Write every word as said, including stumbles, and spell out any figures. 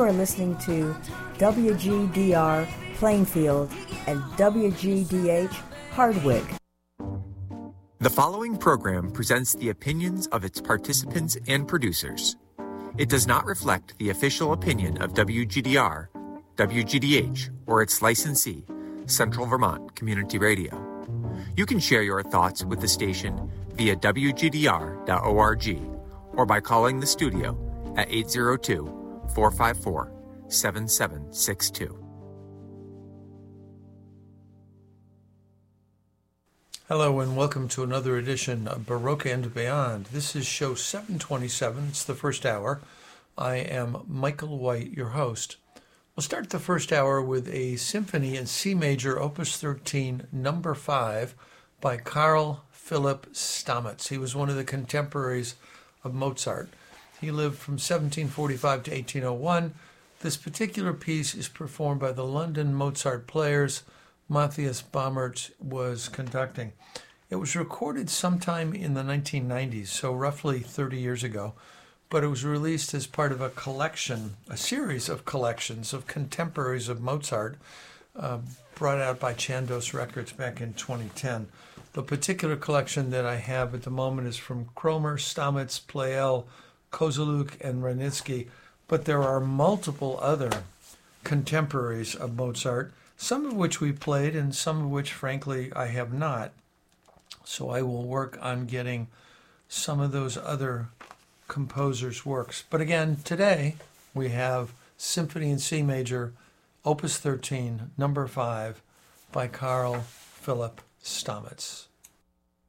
are listening to W G D R Plainfield and W G D H Hardwick. The following program presents the opinions of its participants and producers. It does not reflect the official opinion of W G D R, W G D H, or its licensee, Central Vermont Community Radio. You can share your thoughts with the station via W G D R dot org or by calling the studio at eight zero two, four five four, seven seven six two. Hello and welcome to another edition of Baroque and Beyond. This is show seven twenty-seven. It's the first hour. I am Michael White, your host. We'll start the first hour with a symphony in C major, opus thirteen, number five, by Carl Philipp Stamitz. He was one of the contemporaries of Mozart. He lived from seventeen forty-five to eighteen oh one. This particular piece is performed by the London Mozart Players. Matthias Baumert was conducting. It was recorded sometime in the nineteen nineties, so roughly thirty years ago, but it was released as part of a collection, a series of collections of contemporaries of Mozart, uh, brought out by Chandos Records back in twenty ten. The particular collection that I have at the moment is from Kromer, Stamitz, Pleyel, Kozeluk, and Wranitzky, but there are multiple other contemporaries of Mozart, some of which we played and some of which, frankly, I have not. So I will work on getting some of those other composers' works. But again, today we have Symphony in C Major, Opus thirteen, number five, by Carl Philipp Stamitz.